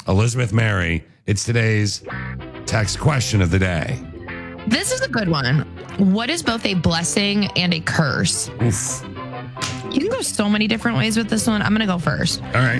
Elizabeth Mary, it's today's text question of the day. This is a good one. What is both a blessing and a curse? Oof. You can go so many different ways with this one. I'm going to go first. All right.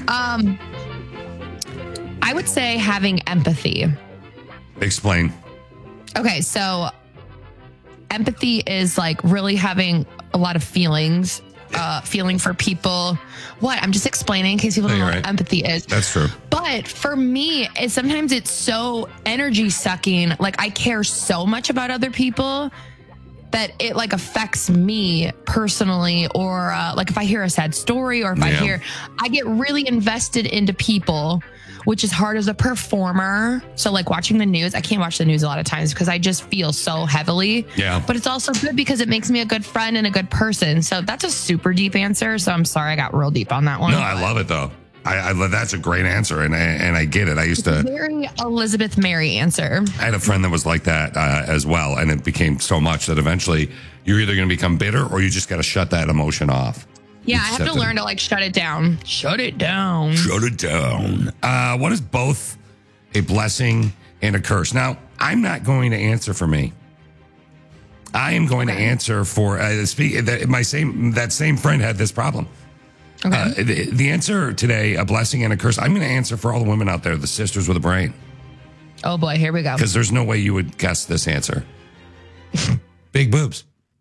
I would say having empathy. Explain. Okay, so empathy is like really having a lot of feelings, feeling for people. What? I'm just explaining in case people don't know what empathy is. That's true. But for me, sometimes it's so energy sucking. Like I care so much about other people that it like affects me personally, or like if I hear a sad story, or if I get really invested into people, which is hard as a performer. So like watching the news, I can't watch the news a lot of times because I just feel so heavily. Yeah. But it's also good because it makes me a good friend and a good person. So that's a super deep answer. So I'm sorry I got real deep on that one. No, I love it though. I that's a great answer, and I get it. I used to very Elizabeth Mary answer. I had a friend that was like that as well, and it became so much that eventually you're either going to become bitter or you just got to shut that emotion off. Yeah, I have to learn to like shut it down. Shut it down. Shut it down. What is both a blessing and a curse? Now, I'm not going to answer for me. I am going to answer for that same friend had this problem. Okay. The answer today, a blessing and a curse. I'm going to answer for all the women out there, the sisters with a brain. Oh boy, here we go. Because there's no way you would guess this answer. Big boobs.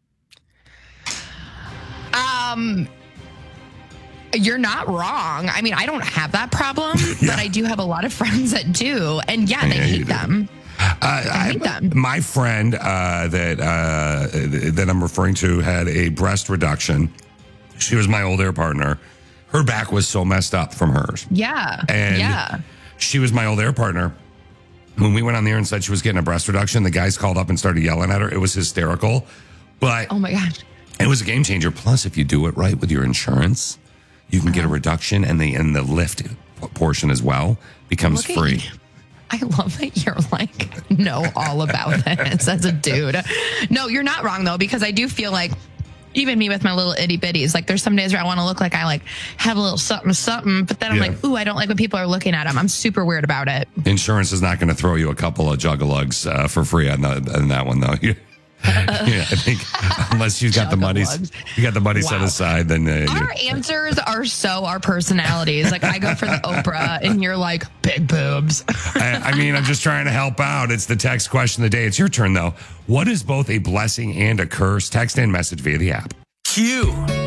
You're not wrong. I mean, I don't have that problem, but I do have a lot of friends that do. And they hate them. I hate them. My friend that I'm referring to had a breast reduction. She was my old air partner. Her back was so messed up from hers. Yeah. And she was my old air partner. When we went on the air and said she was getting a breast reduction, the guys called up and started yelling at her. It was hysterical. But oh my gosh. It was a game changer. Plus, if you do it right with your insurance, you can get a reduction, and the lift portion as well becomes free. I love that you're like, know all about this as a dude. No, you're not wrong though, because I do feel like even me with my little itty bitties, like there's some days where I want to look like I like have a little something, but then I'm like, ooh, I don't like when people are looking at them. I'm super weird about it. Insurance is not going to throw you a couple of juggalugs for free on that one though. Yeah, I think unless you've got the money, set aside, then our answers are so our personalities. Like I go for the Oprah, and you're like big boobs. I mean, I'm just trying to help out. It's the text question of the day. It's your turn though. What is both a blessing and a curse? Text and message via the app. Q.